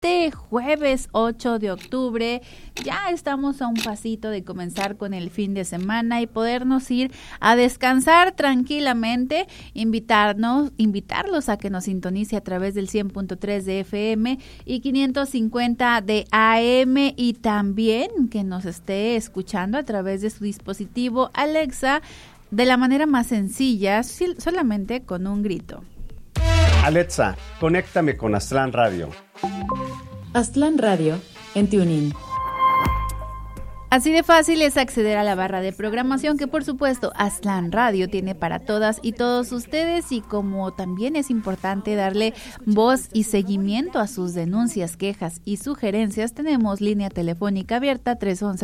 jueves 8 de octubre. Ya estamos a un pasito de comenzar con el fin de semana y podernos ir a descansar tranquilamente. Invitarlos a que nos sintonice a través del 100.3 de FM y 550 de AM, y también que nos esté escuchando a través de su dispositivo Alexa de la manera más sencilla, solamente con un grito. Alexa, conéctame con Aztlán Radio. Aztlán Radio en TuneIn. Así de fácil es acceder a la barra de programación que, por supuesto, Aztlán Radio tiene para todas y todos ustedes, y como también es importante darle voz y seguimiento a sus denuncias, quejas y sugerencias, tenemos línea telefónica abierta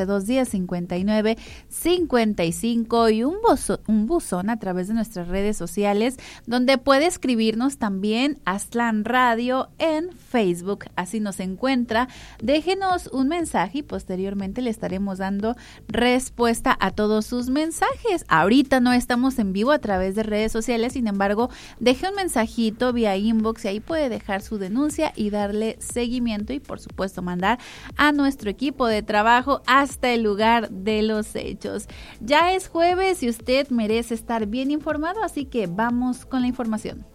311-210-5955 y un buzón a través de nuestras redes sociales, donde puede escribirnos también Aztlán Radio en Facebook. Así nos encuentra. Déjenos un mensaje y posteriormente le estaremos dando respuesta a todos sus mensajes. Ahorita no estamos en vivo a través de redes sociales, sin embargo, deje un mensajito vía inbox y ahí puede dejar su denuncia y darle seguimiento y, por supuesto, mandar a nuestro equipo de trabajo hasta el lugar de los hechos. Ya es jueves y usted merece estar bien informado, así que vamos con la información.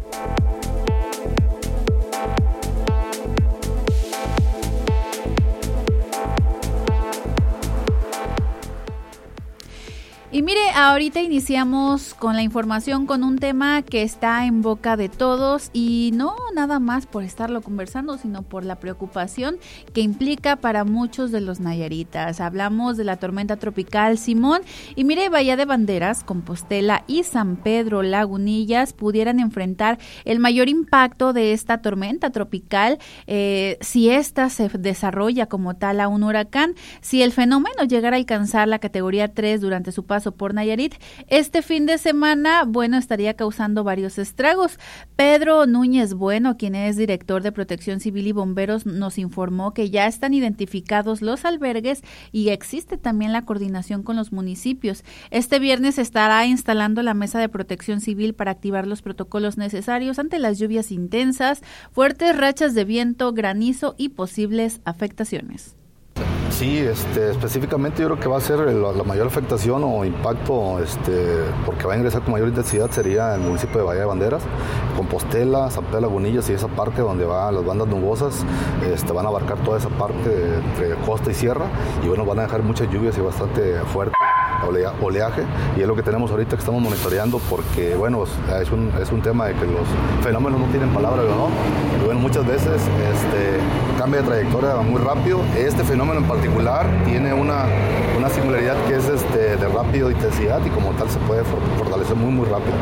Y mire, ahorita iniciamos con la información con un tema que está en boca de todos, y no nada más por estarlo conversando, sino por la preocupación que implica para muchos de los nayaritas. Hablamos de la tormenta tropical Simón, y mire, Bahía de Banderas, Compostela y San Pedro Lagunillas pudieran enfrentar el mayor impacto de esta tormenta tropical si esta se desarrolla como tal a un huracán. Si el fenómeno llegara a alcanzar la categoría 3 durante su paso por Nayarit, este fin de semana, bueno, estaría causando varios estragos. Pedro Núñez Bueno, quien es director de Protección Civil y Bomberos, nos informó que ya están identificados los albergues y existe también la coordinación con los municipios. Este viernes estará instalando la mesa de Protección Civil para activar los protocolos necesarios ante las lluvias intensas, fuertes rachas de viento, granizo y posibles afectaciones. Sí, específicamente yo creo que va a ser la mayor afectación o impacto, porque va a ingresar con mayor intensidad, sería el municipio de Bahía de Banderas, Compostela, San Pedro Lagunillas y esa parte donde van las bandas nubosas, van a abarcar toda esa parte entre costa y sierra, y bueno, van a dejar muchas lluvias y bastante fuerte oleaje, y es lo que tenemos ahorita que estamos monitoreando, porque bueno, es un tema de que los fenómenos no tienen palabra, ¿no? Y bueno, muchas veces cambia de trayectoria muy rápido. Este fenómeno en particular tiene una singularidad que es de rápida intensidad, y como tal se puede fortalecer muy muy rápido.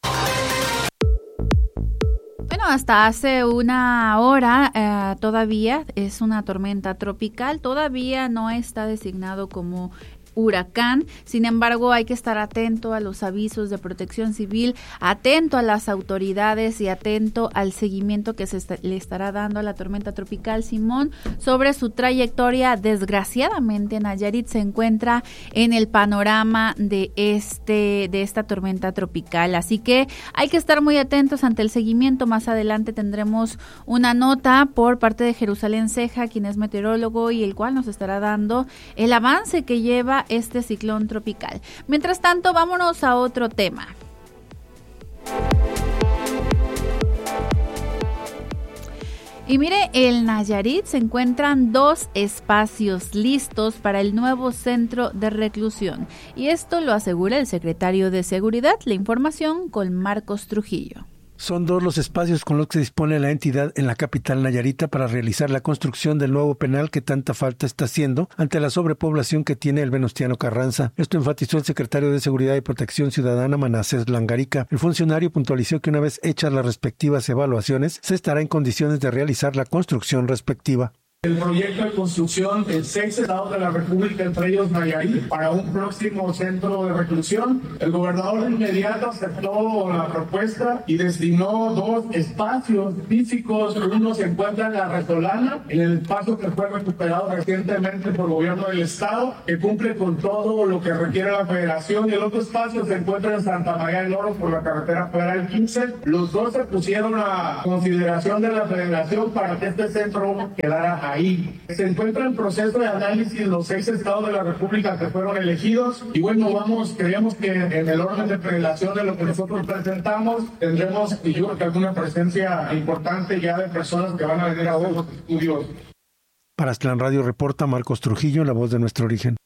Bueno, hasta hace una hora todavía es una tormenta tropical, todavía no está designado como huracán. Sin embargo, hay que estar atento a los avisos de Protección Civil, atento a las autoridades y atento al seguimiento que le estará dando a la tormenta tropical Simón sobre su trayectoria. Desgraciadamente, Nayarit se encuentra en el panorama de esta tormenta tropical, así que hay que estar muy atentos ante el seguimiento. Más adelante tendremos una nota por parte de Jerusalén Ceja, quien es meteorólogo, y el cual nos estará dando el avance que lleva este ciclón tropical. Mientras tanto, vámonos a otro tema. Y mire, en Nayarit se encuentran 2 espacios listos para el nuevo centro de reclusión, y esto lo asegura el secretario de Seguridad. La información con Marcos Trujillo. Son 2 los espacios con los que dispone la entidad en la capital nayarita para realizar la construcción del nuevo penal que tanta falta está haciendo ante la sobrepoblación que tiene el Venustiano Carranza. Esto enfatizó el secretario de Seguridad y Protección Ciudadana, Manasés Langarica. El funcionario puntualizó que una vez hechas las respectivas evaluaciones, se estará en condiciones de realizar la construcción respectiva. El proyecto de construcción en 6 estados de la República, entre ellos Nayarit, para un próximo centro de reclusión. El gobernador de inmediato aceptó la propuesta y destinó 2 espacios físicos. Uno se encuentra en La Resolana, en el espacio que fue recuperado recientemente por el gobierno del estado, que cumple con todo lo que requiere la federación, y el otro espacio se encuentra en Santa María del Oro por la carretera federal 15. Los 2 se pusieron a consideración de la federación para que este centro quedara ahí. Se encuentra en proceso de análisis los 6 estados de la República que fueron elegidos, y bueno, creemos que en el orden de prelación de lo que nosotros presentamos tendremos, y yo creo que alguna presencia importante ya de personas que van a venir a ver los estudios. Para Aztlán Radio reporta Marcos Trujillo, la voz de nuestro origen.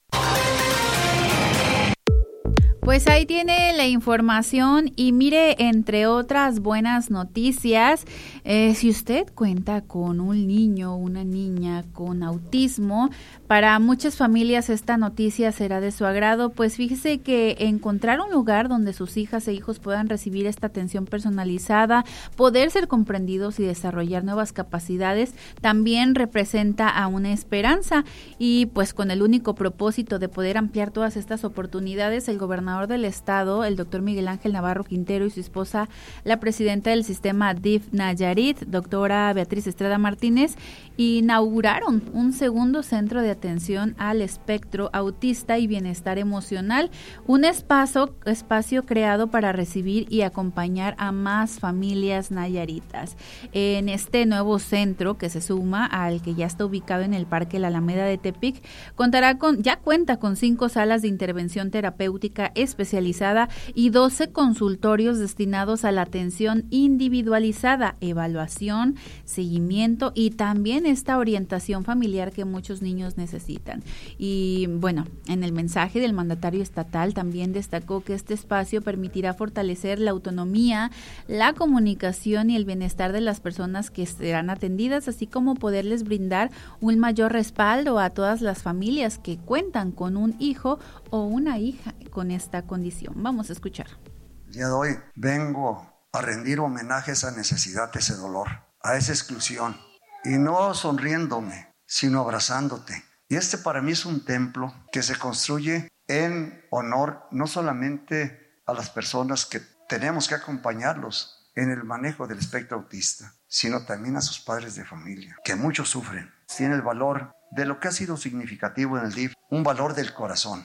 Pues ahí tiene la información y mire, entre otras buenas noticias, si usted cuenta con un niño o una niña con autismo, para muchas familias esta noticia será de su agrado, pues fíjese que encontrar un lugar donde sus hijas e hijos puedan recibir esta atención personalizada, poder ser comprendidos y desarrollar nuevas capacidades, también representa a una esperanza, y pues con el único propósito de poder ampliar todas estas oportunidades, el gobernador del estado, el doctor Miguel Ángel Navarro Quintero, y su esposa, la presidenta del sistema DIF Nayarit, doctora Beatriz Estrada Martínez, inauguraron un segundo centro de atención al espectro autista y bienestar emocional, un espacio creado para recibir y acompañar a más familias nayaritas. En este nuevo centro, que se suma al que ya está ubicado en el Parque La Alameda de Tepic, ya cuenta con 5 salas de intervención terapéutica especializada y 12 consultorios destinados a la atención individualizada, evaluación, seguimiento y también esta orientación familiar que muchos niños necesitan. Y bueno, en el mensaje del mandatario estatal también destacó que este espacio permitirá fortalecer la autonomía, la comunicación y el bienestar de las personas que serán atendidas, así como poderles brindar un mayor respaldo a todas las familias que cuentan con un hijo o una hija con esta condición. Vamos a escuchar. El día de hoy vengo a rendir homenaje a esa necesidad, a ese dolor, a esa exclusión, y no sonriéndome, sino abrazándote. Y este para mí es un templo que se construye en honor no solamente a las personas que tenemos que acompañarlos en el manejo del espectro autista, sino también a sus padres de familia, que muchos sufren. Tiene el valor de lo que ha sido significativo en el DIF, un valor del corazón.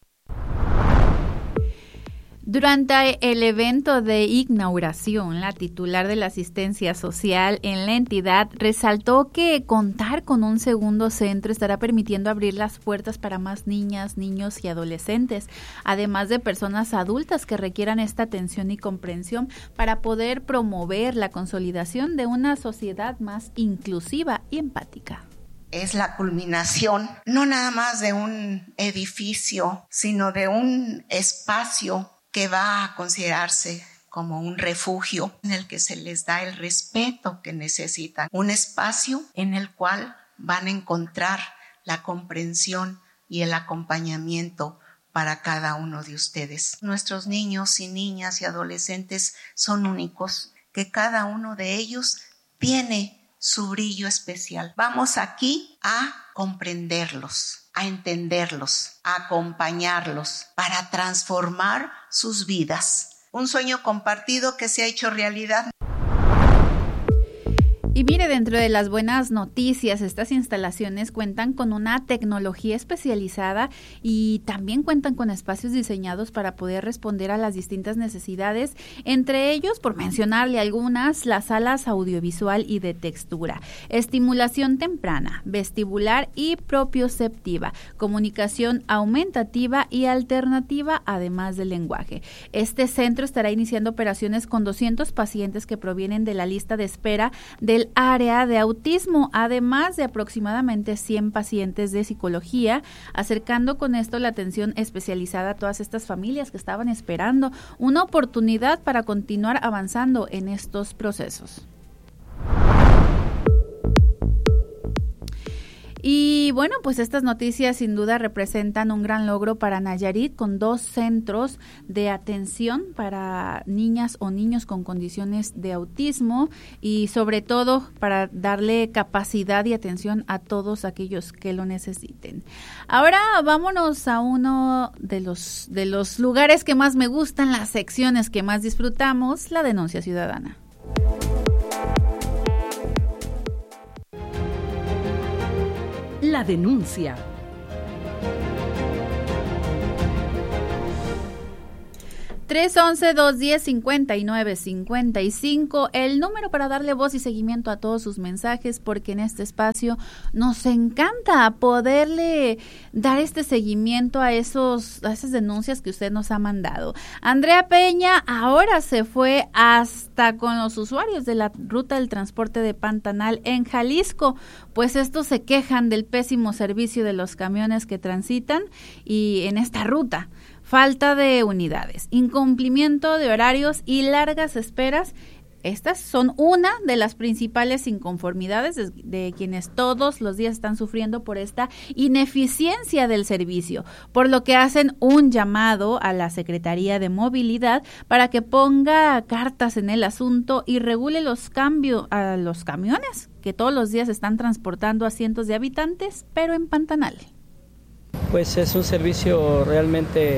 Durante el evento de inauguración, la titular de la asistencia social en la entidad resaltó que contar con un segundo centro estará permitiendo abrir las puertas para más niñas, niños y adolescentes, además de personas adultas que requieran esta atención y comprensión para poder promover la consolidación de una sociedad más inclusiva y empática. Es la culminación no nada más de un edificio, sino de un espacio que va a considerarse como un refugio en el que se les da el respeto que necesitan, un espacio en el cual van a encontrar la comprensión y el acompañamiento para cada uno de ustedes. Nuestros niños y niñas y adolescentes son únicos, que cada uno de ellos tiene su brillo especial. Vamos aquí a comprenderlos, a entenderlos, a acompañarlos para transformar sus vidas. Un sueño compartido que se ha hecho realidad. Y mire, dentro de las buenas noticias, estas instalaciones cuentan con una tecnología especializada y también cuentan con espacios diseñados para poder responder a las distintas necesidades, entre ellos, por mencionarle algunas, las salas audiovisual y de textura, estimulación temprana, vestibular y propioceptiva, comunicación aumentativa y alternativa, además del lenguaje. Este centro estará iniciando operaciones con 200 pacientes que provienen de la lista de espera del área de autismo, además de aproximadamente 100 pacientes de psicología, acercando con esto la atención especializada a todas estas familias que estaban esperando una oportunidad para continuar avanzando en estos procesos. Y bueno, pues estas noticias sin duda representan un gran logro para Nayarit, con 2 centros de atención para niñas o niños con condiciones de autismo y sobre todo para darle capacidad y atención a todos aquellos que lo necesiten. Ahora vámonos a uno de los lugares que más me gustan, las secciones que más disfrutamos, la denuncia ciudadana. La denuncia. (311-210-5955), el número para darle voz y seguimiento a todos sus mensajes, porque en este espacio nos encanta poderle dar este seguimiento a esas denuncias que usted nos ha mandado. Andrea Peña ahora se fue hasta con los usuarios de la ruta del transporte de Pantanal en Jalisco, pues estos se quejan del pésimo servicio de los camiones que transitan y en esta ruta. Falta de unidades, incumplimiento de horarios y largas esperas. Estas son una de las principales inconformidades de quienes todos los días están sufriendo por esta ineficiencia del servicio, por lo que hacen un llamado a la Secretaría de Movilidad para que ponga cartas en el asunto y regule los cambios a los camiones que todos los días están transportando a cientos de habitantes, pero en Pantanal. Pues es un servicio realmente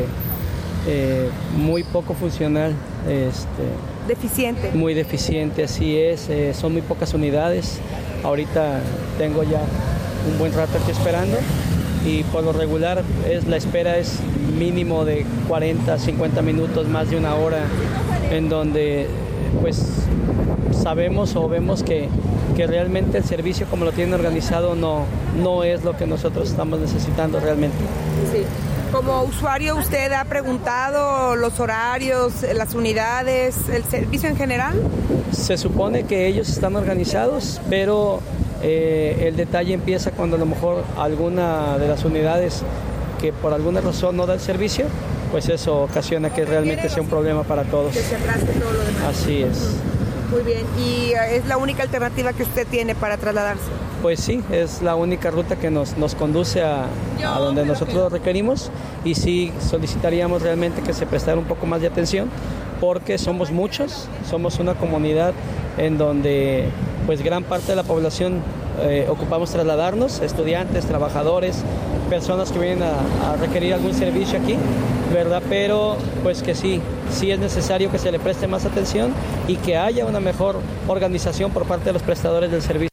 muy poco funcional, deficiente. Muy deficiente, así es, son muy pocas unidades. Ahorita tengo ya un buen rato aquí esperando y por lo regular la espera es mínimo de 40, 50 minutos, más de una hora, en donde pues sabemos o vemos que realmente el servicio como lo tienen organizado no es lo que nosotros estamos necesitando realmente. Sí. Como usuario, ¿usted ha preguntado los horarios, las unidades, el servicio en general? Se supone que ellos están organizados, pero el detalle empieza cuando a lo mejor alguna de las unidades que por alguna razón no da el servicio, pues eso ocasiona que realmente sea un problema para todos. Que se atrase todo lo demás. Así es. Muy bien, ¿y es la única alternativa que usted tiene para trasladarse? Pues sí, es la única ruta que nos conduce a donde nosotros lo requerimos, y sí solicitaríamos realmente que se prestara un poco más de atención, porque somos muchos, somos una comunidad en donde pues gran parte de la población ocupamos trasladarnos, estudiantes, trabajadores, personas que vienen a requerir algún servicio aquí, ¿verdad? Pero pues que sí es necesario que se le preste más atención y que haya una mejor organización por parte de los prestadores del servicio.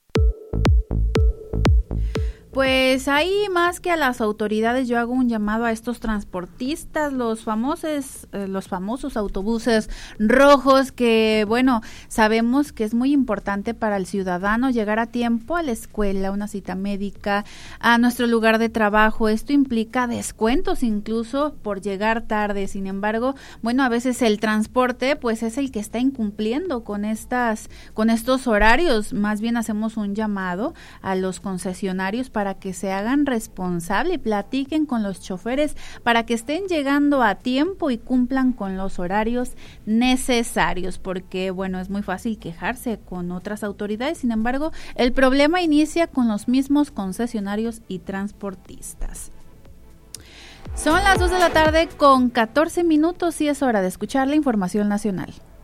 Pues ahí, más que a las autoridades, yo hago un llamado a estos transportistas, los famosos autobuses rojos, que bueno, sabemos que es muy importante para el ciudadano llegar a tiempo a la escuela, una cita médica, a nuestro lugar de trabajo. Esto implica descuentos incluso por llegar tarde. Sin embargo, bueno, a veces el transporte pues es el que está incumpliendo con estos horarios. Más bien hacemos un llamado a los concesionarios para que se hagan responsable y platiquen con los choferes para que estén llegando a tiempo y cumplan con los horarios necesarios, porque bueno, es muy fácil quejarse con otras autoridades. Sin embargo, el problema inicia con los mismos concesionarios y transportistas. Son las 2 de la tarde con 14 minutos y es hora de escuchar la información nacional.